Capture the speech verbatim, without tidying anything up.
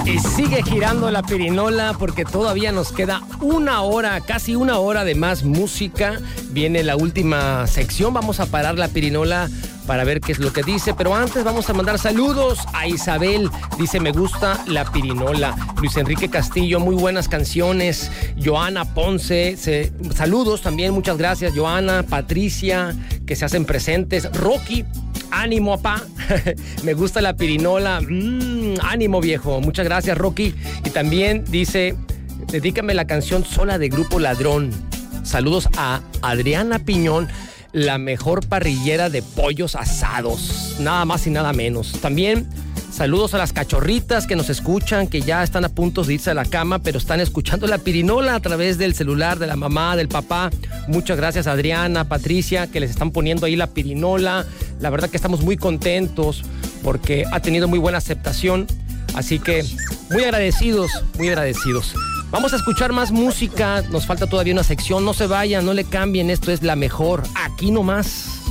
Y sigue girando la pirinola porque todavía nos queda una hora, casi una hora de más música. Viene la última sección, vamos a parar la pirinola para ver qué es lo que dice, pero antes vamos a mandar saludos a Isabel, dice me gusta la pirinola. Luis Enrique Castillo, muy buenas canciones. Joana Ponce, se, saludos también, muchas gracias Joana. Patricia, que se hacen presentes. Rocky, ánimo papá, me gusta la pirinola, mm, ánimo viejo, muchas gracias Rocky. Y también dice, dedícame la canción Sola de Grupo Ladrón. Saludos a Adriana Piñón, la mejor parrillera de pollos asados, nada más y nada menos. También saludos a las cachorritas que nos escuchan, que ya están a punto de irse a la cama, pero están escuchando la pirinola a través del celular de la mamá, del papá. Muchas gracias Adriana, Patricia, que les están poniendo ahí la pirinola. La verdad que estamos muy contentos porque ha tenido muy buena aceptación. Así que muy agradecidos, muy agradecidos. Vamos a escuchar más música, nos falta todavía una sección, no se vayan, no le cambien, esto es La Mejor, aquí nomás.